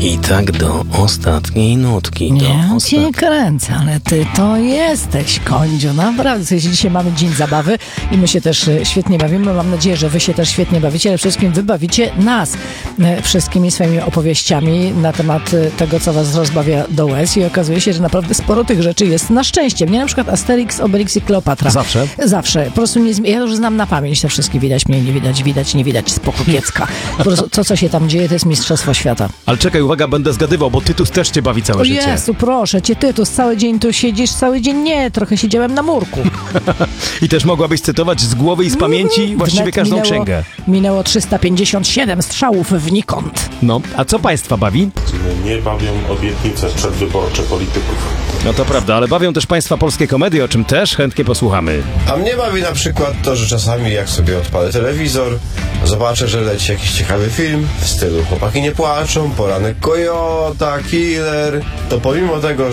I tak do ostatniej nutki. Nie, cię kręcę, ale ty to jesteś, Kondzio, naprawdę. Słuchajcie, dzisiaj mamy dzień zabawy i my się też świetnie bawimy. Mam nadzieję, że wy się też świetnie bawicie, ale przede wszystkim wy bawicie nas wszystkimi swoimi opowieściami na temat tego, co was rozbawia do łez i okazuje się, że naprawdę sporo tych rzeczy jest na szczęście. Mnie na przykład Asterix, Obelix i Kleopatra. Zawsze? Zawsze. Po prostu ja już znam na pamięć te wszystkie. Widać mnie, nie widać, widać, nie widać. Spoko kiecka. Po prostu to, co się tam dzieje, to jest mistrzostwo świata. Ale czekaj, uwaga, będę zgadywał, bo Tytus też cię bawi całe życie. Jezu, proszę cię, Tytus, cały dzień tu siedzisz, cały dzień nie, trochę siedziałem na murku. I też mogłabyś cytować z głowy i z pamięci właściwie każdą księgę. Minęło 357 strzałów wnikąd. No, a co państwa bawi? Nie bawią obietnice przedwyborcze polityków. No to prawda, ale bawią też państwa polskie komedie, o czym też chętnie posłuchamy. A mnie bawi na przykład to, że czasami jak sobie odpalę telewizor, zobaczę, że leci jakiś ciekawy film w stylu Chłopaki nie płaczą, Poranek Kojota, Killer, to pomimo tego,